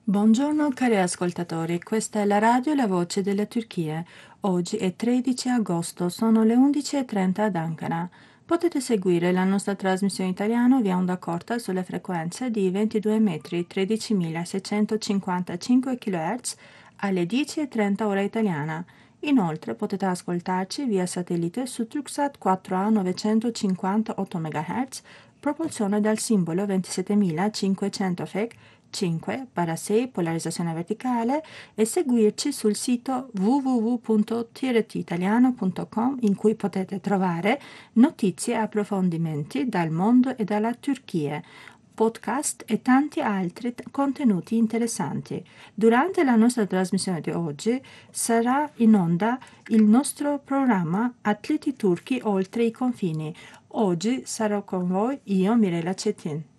Buongiorno cari ascoltatori, questa è la radio La Voce della Turchia. Oggi è 13 agosto, sono le 11:30 ad Ankara. Potete seguire la nostra trasmissione italiana via onda corta sulle frequenze di 22 metri, 13.655 kHz alle 10:30 ora italiana. Inoltre potete ascoltarci via satellite su Turksat 4A 958 MHz, propulsione dal simbolo 27500 FEC 5/6 polarizzazione verticale e seguirci sul sito www.tirtitaliano.com in cui potete trovare notizie e approfondimenti dal mondo e dalla Turchia, podcast e tanti altri contenuti interessanti. Durante la nostra trasmissione di oggi sarà in onda il nostro programma Atleti Turchi oltre i confini. Oggi sarò con voi io, Mirella Cetin.